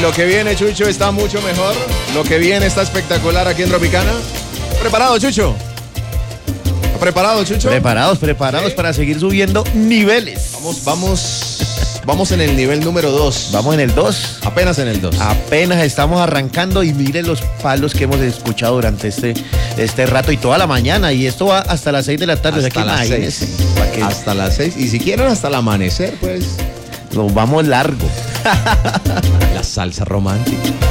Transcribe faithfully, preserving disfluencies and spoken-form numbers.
lo que viene, Chucho, está mucho mejor. Lo que viene está espectacular aquí en Tropicana. ¿Preparado, Chucho? ¿Está preparado, Chucho? Preparados, preparados ¿Sí? para seguir subiendo niveles. Vamos, vamos, vamos en el nivel número dos. Vamos en el dos. Apenas en el dos. Apenas estamos arrancando y miren los palos que hemos escuchado durante este, este rato y toda la mañana. Y esto va hasta las seis de la tarde. Hasta o sea, las seis. Que... Hasta las seis. Y si quieren hasta el amanecer, pues... Nos vamos largo. La salsa romántica.